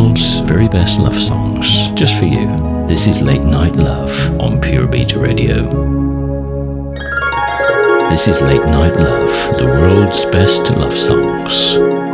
world's very best love songs, just for you. This is Late Night Love on Pure Beta Radio. This is Late Night Love, the world's best love songs.